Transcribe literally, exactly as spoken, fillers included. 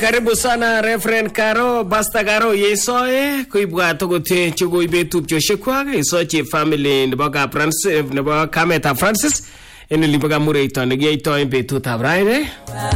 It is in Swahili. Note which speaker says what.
Speaker 1: karibu sana Reverend Karo, Pastor Karo yesoe kuibwa togote chugo ibetu tyoshekwa yesoe family nebo ka Francis nebo Kameta Francis ene libaga mure ito nege ito ibetu tabraide